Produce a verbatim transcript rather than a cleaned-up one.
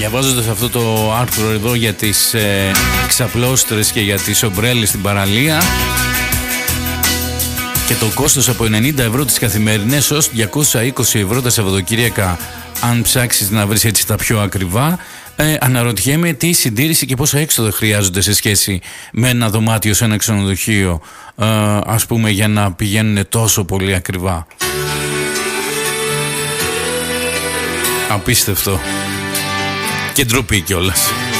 Διαβάζοντας αυτό το άρθρο εδώ για τις ε, ξαπλώστρες και για τις ομπρέλες στην παραλία και το κόστος από ενενήντα ευρώ τις καθημερινές ως διακόσια είκοσι ευρώ τα Σαββατοκύριακα, αν ψάξεις να βρεις έτσι τα πιο ακριβά, ε, αναρωτιέμαι τι συντήρηση και πόσα έξοδα χρειάζονται σε σχέση με ένα δωμάτιο σε ένα ξενοδοχείο, ε, ας πούμε, για να πηγαίνουν τόσο πολύ ακριβά. Απίστευτο. Και ντροπή κιόλας.